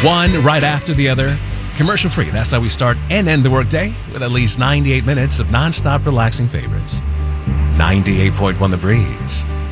One right after the other. Commercial free. That's how we start and end the workday with at least 98 minutes of nonstop relaxing favorites. 98.1 The Breeze.